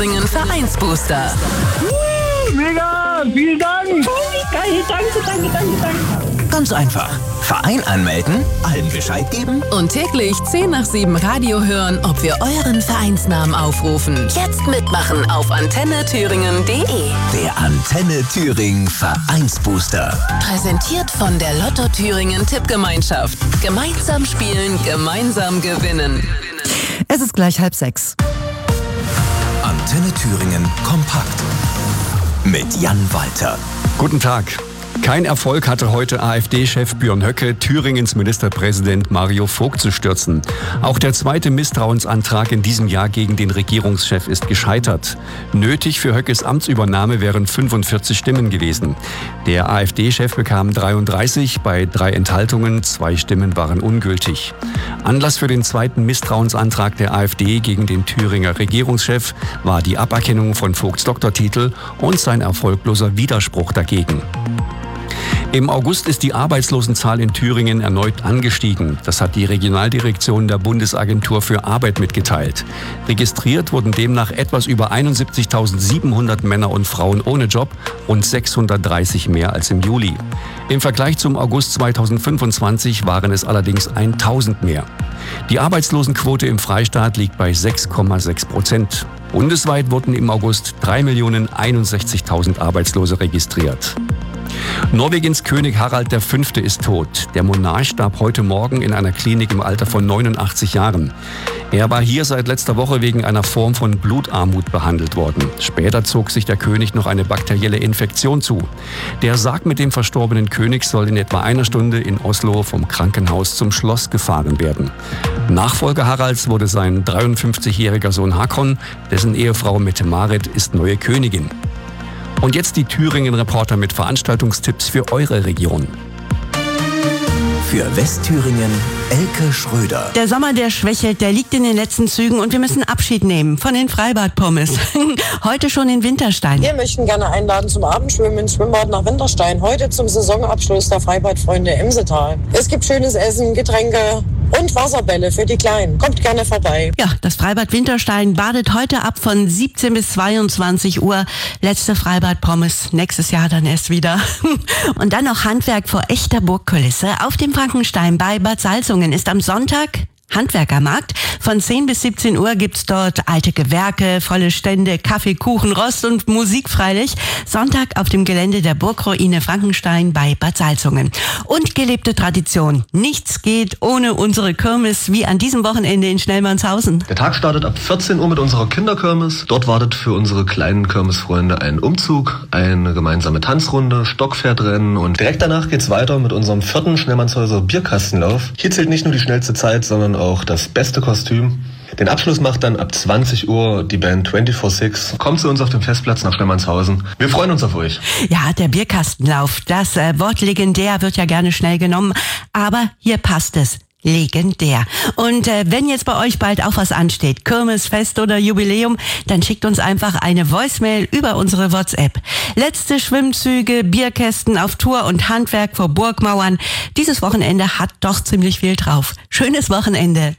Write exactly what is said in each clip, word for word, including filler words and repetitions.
Thüringen Vereinsbooster. Uh, mega, vielen Dank. Geil, danke, danke, danke, danke. Ganz einfach. Verein anmelden, allen Bescheid geben und täglich zehn nach sieben Radio hören, ob wir euren Vereinsnamen aufrufen. Jetzt mitmachen auf antenne thüringen punkt de. Der Antenne Thüringen Vereinsbooster. Präsentiert von der Lotto Thüringen Tippgemeinschaft. Gemeinsam spielen, gemeinsam gewinnen. Es ist gleich halb sechs. Antenne Thüringen kompakt. Mit Jan Walter. Guten Tag. Kein Erfolg hatte heute AfD-Chef Björn Höcke, Thüringens Ministerpräsident Mario Vogt zu stürzen. Auch der zweite Misstrauensantrag in diesem Jahr gegen den Regierungschef ist gescheitert. Nötig für Höckes Amtsübernahme wären fünfundvierzig Stimmen gewesen. Der AfD-Chef bekam dreiunddreißig, bei drei Enthaltungen, zwei Stimmen waren ungültig. Anlass für den zweiten Misstrauensantrag der AfD gegen den Thüringer Regierungschef war die Aberkennung von Vogts Doktortitel und sein erfolgloser Widerspruch dagegen. Im August ist die Arbeitslosenzahl in Thüringen erneut angestiegen. Das hat die Regionaldirektion der Bundesagentur für Arbeit mitgeteilt. Registriert wurden demnach etwas über einundsiebzigtausendsiebenhundert Männer und Frauen ohne Job, rund sechshundertdreißig mehr als im Juli. Im Vergleich zum August zweitausendfünfundzwanzig waren es allerdings tausend mehr. Die Arbeitslosenquote im Freistaat liegt bei sechs Komma sechs Prozent. Bundesweit wurden im August drei Millionen einundsechzigtausend Arbeitslose registriert. Norwegens König Harald der Fünfte ist tot. Der Monarch starb heute Morgen in einer Klinik im Alter von neunundachtzig Jahren. Er war hier seit letzter Woche wegen einer Form von Blutarmut behandelt worden. Später zog sich der König noch eine bakterielle Infektion zu. Der Sarg mit dem verstorbenen König soll in etwa einer Stunde in Oslo vom Krankenhaus zum Schloss gefahren werden. Nachfolger Haralds wurde sein dreiundfünfzigjähriger Sohn Hakon, dessen Ehefrau Mette-Marit ist neue Königin. Und jetzt die Thüringen-Reporter mit Veranstaltungstipps für eure Region. Für Westthüringen Elke Schröder. Der Sommer, der schwächelt, der liegt in den letzten Zügen und wir müssen Abschied nehmen von den Freibad-Pommes. Heute schon in Winterstein. Wir möchten gerne einladen zum Abendschwimmen ins Schwimmbad nach Winterstein. Heute zum Saisonabschluss der Freibadfreunde Emsetal. Es gibt schönes Essen, Getränke und Wasserbälle für die Kleinen. Kommt gerne vorbei. Ja, das Freibad Winterstein badet heute ab von siebzehn bis zweiundzwanzig Uhr. Letzte Freibad-Pommes, nächstes Jahr dann erst wieder. Und dann noch Handwerk vor echter Burgkulisse. Auf dem Frankenstein bei Bad Salzungen ist am Sonntag Handwerkermarkt. Von zehn bis siebzehn Uhr gibt's dort alte Gewerke, volle Stände, Kaffee, Kuchen, Rost und Musik freilich. Sonntag auf dem Gelände der Burgruine Frankenstein bei Bad Salzungen. Und gelebte Tradition. Nichts geht ohne unsere Kirmes, wie an diesem Wochenende in Schnellmannshausen. Der Tag startet ab vierzehn Uhr mit unserer Kinderkirmes. Dort wartet für unsere kleinen Kirmesfreunde ein Umzug, eine gemeinsame Tanzrunde, Stockpferdrennen und direkt danach geht's weiter mit unserem vierten Schnellmannshäuser Bierkastenlauf. Hier zählt nicht nur die schnellste Zeit, sondern auch das beste Kostüm. Den Abschluss macht dann ab zwanzig Uhr die Band vierundzwanzig sechs. Kommt zu uns auf dem Festplatz nach Schnellmannshausen. Wir freuen uns auf euch. Ja, der Bierkastenlauf, das äh, Wort legendär wird ja gerne schnell genommen, aber hier passt es. Legendär. Und äh, wenn jetzt bei euch bald auch was ansteht, Kirmes, Fest oder Jubiläum, dann schickt uns einfach eine Voicemail über unsere WhatsApp. Letzte Schwimmzüge, Bierkästen auf Tour und Handwerk vor Burgmauern. Dieses Wochenende hat doch ziemlich viel drauf. Schönes Wochenende.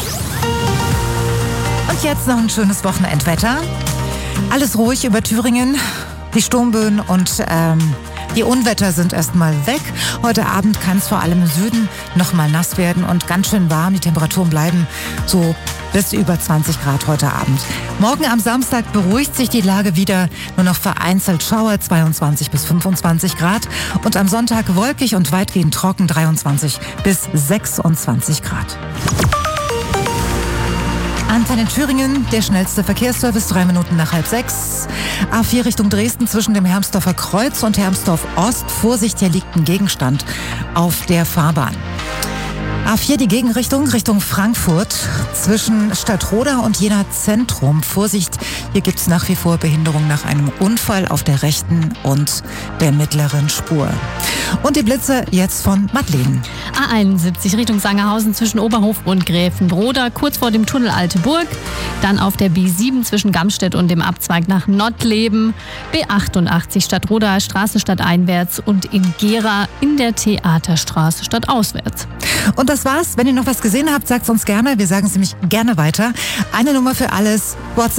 Und jetzt noch ein schönes Wochenendwetter. Alles ruhig über Thüringen. Die Sturmböen und ähm, die Unwetter sind erstmal weg. Heute Abend kann es vor allem im Süden nochmal nass werden und ganz schön warm. Die Temperaturen bleiben so bis über zwanzig Grad heute Abend. Morgen am Samstag beruhigt sich die Lage wieder. Nur noch vereinzelt Schauer, zweiundzwanzig bis fünfundzwanzig Grad. Und am Sonntag wolkig und weitgehend trocken, dreiundzwanzig bis sechsundzwanzig Grad. Antenne Thüringen, der schnellste Verkehrsservice, drei Minuten nach halb sechs. A vier Richtung Dresden zwischen dem Hermsdorfer Kreuz und Hermsdorf Ost. Vorsicht, hier liegt ein Gegenstand auf der Fahrbahn. A vier die Gegenrichtung, Richtung Frankfurt, zwischen Stadtroda und Jena Zentrum. Vorsicht, hier gibt es nach wie vor Behinderung nach einem Unfall auf der rechten und der mittleren Spur. Und die Blitze jetzt von Madeleine. A einundsiebzig Richtung Sangerhausen zwischen Oberhof und Gräfenbroda, kurz vor dem Tunnel Alte Burg. Dann auf der B sieben zwischen Gamstedt und dem Abzweig nach Nottleben. B achtundachtzig Stadtroda, Straße stadteinwärts und in Gera in der Theaterstraße stadtauswärts. Und das war's. Wenn ihr noch was gesehen habt, sagt es uns gerne. Wir sagen es nämlich gerne weiter. Eine Nummer für alles. WhatsApp